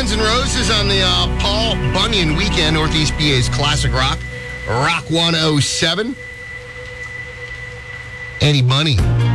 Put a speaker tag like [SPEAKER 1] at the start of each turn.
[SPEAKER 1] Guns N' Roses on the Paul Bunyan weekend, Northeast PA's classic rock, Rock 107. Eddie Money